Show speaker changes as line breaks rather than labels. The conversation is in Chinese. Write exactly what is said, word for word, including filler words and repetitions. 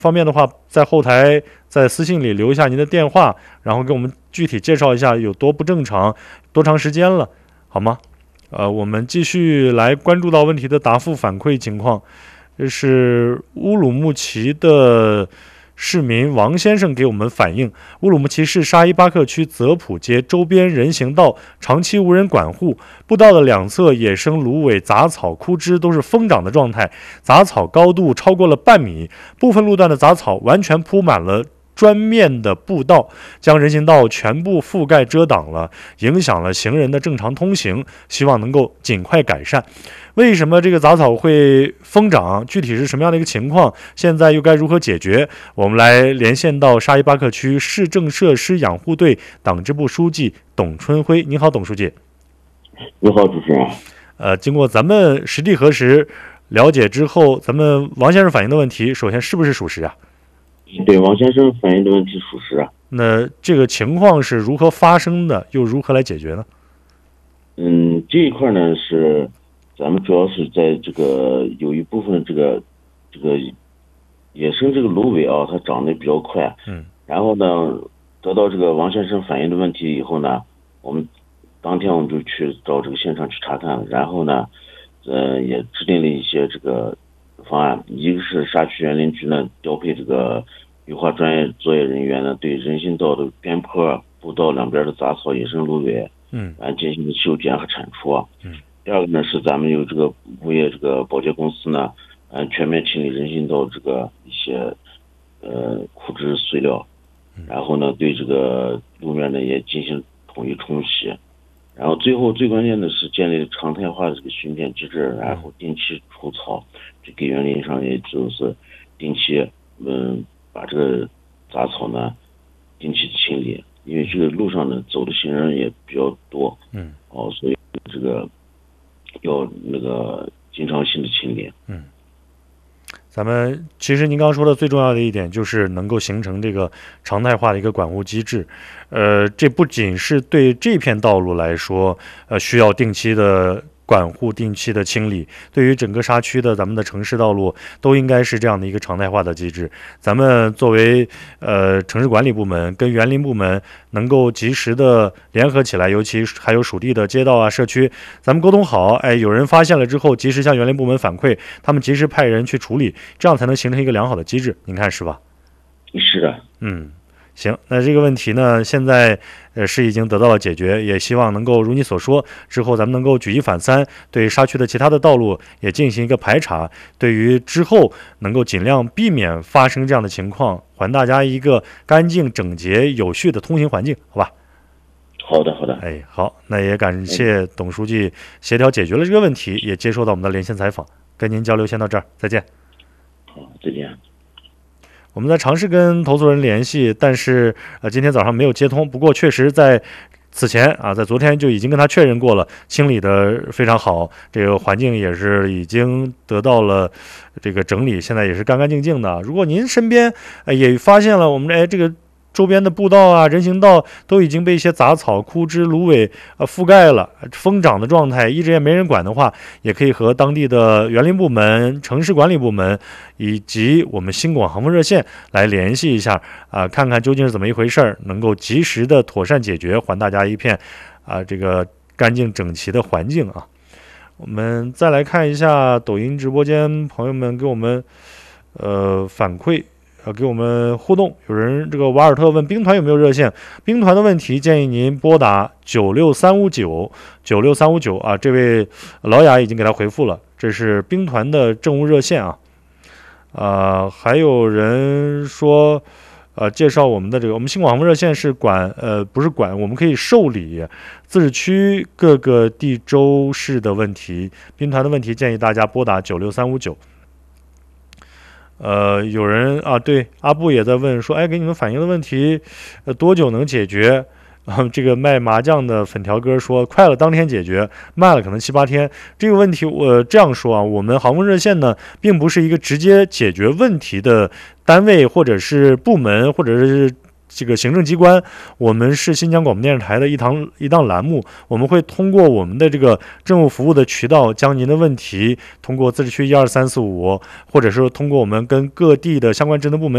方便的话，在后台在私信里留一下您的电话，然后给我们具体介绍一下有多不正常，多长时间了，好吗？呃，我们继续来关注到问题的答复反馈情况。这是乌鲁木齐的市民王先生给我们反映，乌鲁木齐市沙依巴克区泽普街周边人行道长期无人管护，步道的两侧野生芦苇、杂草、枯枝都是疯长的状态，杂草高度超过了半米，部分路段的杂草完全铺满了砖面的步道，将人行道全部覆盖遮挡了，影响了行人的正常通行，希望能够尽快改善。为什么这个杂草会疯长？具体是什么样的一个情况？现在又该如何解决？我们来连线到沙依巴克区市政设施养护队党支部书记董春辉。您好，董书记。
你好，主持人。
呃，经过咱们实地核实了解之后，咱们王先生反映的问题，首先是不是属实啊？
对，王先生反映的问题属实啊。
那这个情况是如何发生的？又如何来解决呢？
嗯，这一块呢是咱们主要是在这个有一部分这个这个野生这个芦苇啊，它长得比较快。
嗯。
然后呢，得到这个王先生反映的问题以后呢，我们当天我们就去到这个现场去查看，然后呢，呃，也制定了一些这个方案。一个是沙区园林局呢调配这个绿化专业作业人员呢，对人行道的边坡、步道两边的杂草、野生芦苇，
嗯，
啊，进行修剪和铲除。
嗯。
第二个呢是咱们有这个物业这个保洁公司呢，嗯，全面清理人行道这个一些呃枯枝碎料，然后呢对这个路面呢也进行统一冲洗，然后最后最关键的是建立常态化的这个巡检机制，然后定期除草，这给园林上也就是定期嗯把这个杂草呢定期清理，因为这个路上呢走的行人也比较多，
嗯，
哦，所以这个要那个经常性的清理。
嗯，咱们其实您刚刚说的最重要的一点就是能够形成这个常态化的一个管护机制。呃，这不仅是对这片道路来说，呃，需要定期的管护、定期的清理，对于整个沙区的咱们的城市道路都应该是这样的一个常态化的机制。咱们作为呃城市管理部门跟园林部门能够及时的联合起来，尤其还有属地的街道啊、社区，咱们沟通好，哎，有人发现了之后，及时向园林部门反馈，他们及时派人去处理，这样才能形成一个良好的机制。您看是吧？
是的。
嗯。行，那这个问题呢，现在呃是已经得到了解决，也希望能够如你所说，之后咱们能够举一反三，对沙区的其他的道路也进行一个排查，对于之后能够尽量避免发生这样的情况，还大家一个干净、整洁、有序的通行环境，好吧？
好的，好的。
哎，好，那也感谢董书记协调解决了这个问题，也接受到我们的连线采访，跟您交流先到这儿，再见。
好，再见。
我们在尝试跟投诉人联系，但是呃今天早上没有接通。不过确实在此前啊，在昨天就已经跟他确认过了，清理的非常好，这个环境也是已经得到了这个整理，现在也是干干净净的。如果您身边呃也发现了我们哎这个周边的步道啊、人行道都已经被一些杂草、枯枝、芦苇呃覆盖了，疯长的状态，一直也没人管的话，也可以和当地的园林部门、城市管理部门以及我们新广航风热线来联系一下啊、呃，看看究竟是怎么一回事儿，能够及时的妥善解决，还大家一片啊、呃、这个干净整齐的环境啊。我们再来看一下抖音直播间朋友们给我们呃反馈。呃，给我们互动，有人这个瓦尔特问兵团有没有热线，兵团的问题建议您拨打九六三五九九六三五九啊，这位老雅已经给他回复了，这是兵团的政务热线啊。呃，还有人说，呃，介绍我们的这个，我们新广航热线是管，呃，不是管，我们可以受理自治区各个地州市的问题，兵团的问题建议大家拨打九六三五九。呃，有人啊，对，阿布也在问说，哎，给你们反映的问题，呃，多久能解决？啊，这个卖麻将的粉条哥说，快了当天解决，慢了可能七八天。这个问题我这样说啊，我们航空热线呢，并不是一个直接解决问题的单位或者是部门或者是这个行政机关，我们是新疆广播电视台的一堂一档栏目，我们会通过我们的这个政务服务的渠道，将您的问题通过自治区一二三四五，或者是通过我们跟各地的相关职能部门